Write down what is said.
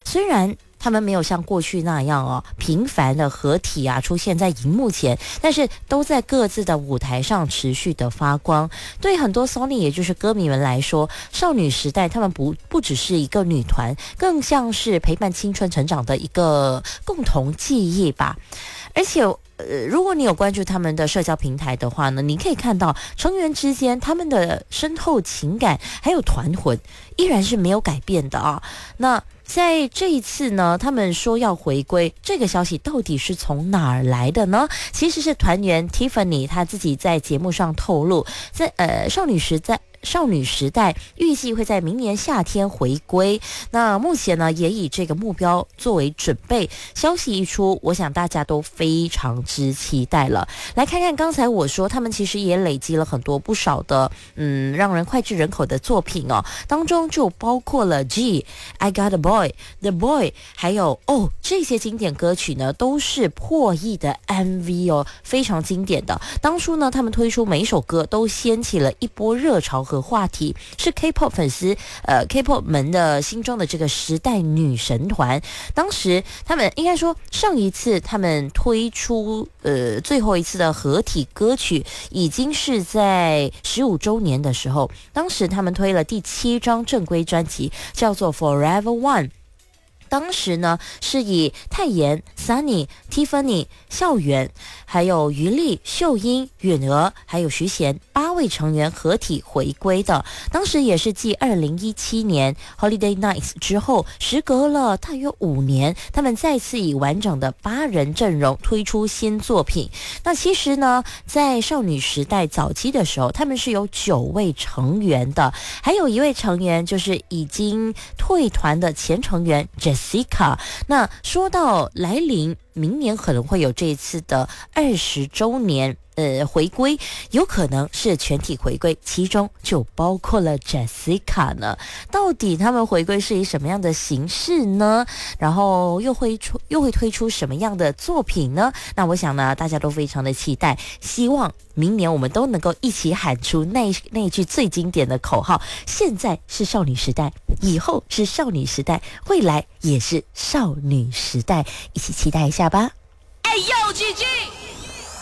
虽然他们没有像过去那样频繁的合体啊出现在荧幕前，但是都在各自的舞台上持续的发光。对很多 Sony 也就是歌迷们来说，少女时代他们不只是一个女团，更像是陪伴青春成长的一个共同记忆吧。而且如果你有关注他们的社交平台的话呢，你可以看到成员之间他们的深厚情感还有团魂依然是没有改变的啊。那在这一次呢，他们说要回归，这个消息到底是从哪儿来的呢？其实是团员 Tiffany 她自己在节目上透露，在少女时代预计会在明年夏天回归，那目前呢也以这个目标作为准备。消息一出，我想大家都非常之期待了。来看看刚才我说他们其实也累积了不少的让人脍炙人口的作品当中就包括了 I Got a Boy, The Boy， 还有这些经典歌曲呢都是破亿的 MV 非常经典的。当初呢他们推出每一首歌都掀起了一波热潮和话题，是 K-pop 粉丝K-pop 们的心中的这个时代女神团。当时他们应该说上一次他们推出最后一次的合体歌曲已经是在15周年的时候，当时他们推了第7张正规专辑，叫做 Forever One。当时呢是以泰妍、Sunny、Tiffany、孝元还有于丽、秀英、允儿还有徐贤8位成员合体回归的。当时也是继2017年 Holiday Nights 之后，时隔了大约5年，他们再次以完整的8人阵容推出新作品。那其实呢在少女时代早期的时候，他们是有9位成员的，还有1位成员就是已经退团的前成员 Jessica。 那说到来临明年可能会有这一次的20周年回归，有可能是全体回归，其中就包括了 Jessica 呢。到底他们回归是以什么样的形式呢？然后又会推出什么样的作品呢？那我想呢大家都非常的期待，希望明年我们都能够一起喊出那一句最经典的口号：现在是少女时代，以后是少女时代，未来也是少女时代，一起期待一下吧。 哎呦，GG